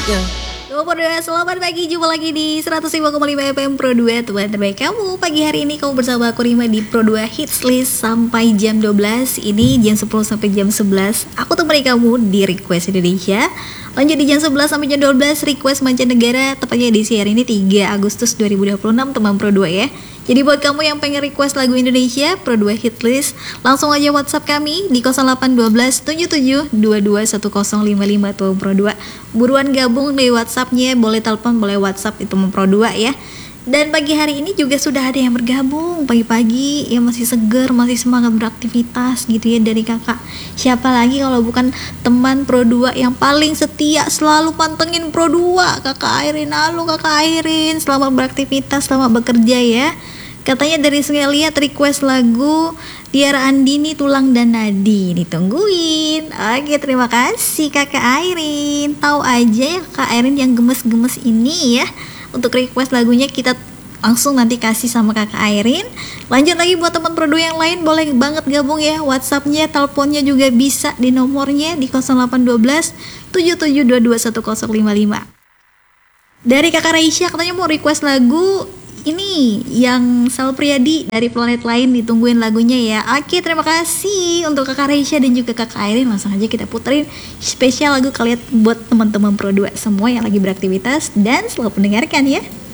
Pro 2, selamat pagi, jumpa lagi di 105,5 FM Pro 2, teman terbaik kamu. Pagi hari ini kamu bersama aku Rima di Pro 2 Hits List sampai jam 12. Ini jam 10 sampai jam 11. Aku temani kamu di Request Indonesia. Lanjut di jam 11 sampai jam 12 Request Mancanegara, tepatnya di hari ini 3 Agustus 2026, teman Pro 2 ya. Jadi buat kamu yang pengen request lagu Indonesia, Pro 2 Hit List, langsung aja WhatsApp kami di 0812 77 22 1055 tuh Pro 2. Buruan gabung di WhatsAppnya, boleh telepon, boleh WhatsApp itu Pro 2 ya. Dan pagi hari ini juga sudah ada yang bergabung pagi-pagi, yang masih seger, masih semangat beraktivitas gitu ya dari kakak. Siapa lagi kalau bukan teman Pro 2 yang paling setia, selalu pantengin Pro 2, kakak Airin. Halo kakak Airin, selamat beraktivitas, selamat bekerja ya. Katanya dari Sungai Liat request lagu Tiara Andini, Tulang dan Nadi, ditungguin. Oke, terima kasih kakak Airin. Tahu aja ya kakak Airin yang gemes-gemes ini ya. Untuk request lagunya kita langsung nanti kasih sama kakak Airin. Lanjut lagi buat teman Pro 2 yang lain, boleh banget gabung ya. WhatsAppnya, teleponnya juga bisa di nomornya di 0812 7722 1055. Dari kakak Raisya katanya mau request lagu ini yang Sal Priadi dari Planet Lain, ditungguin lagunya ya. Oke, terima kasih untuk kakak Raisya dan juga kakak Airin. Langsung aja kita puterin spesial lagu kalian buat teman-teman Pro 2 semua yang lagi beraktivitas dan selalu mendengarkan ya.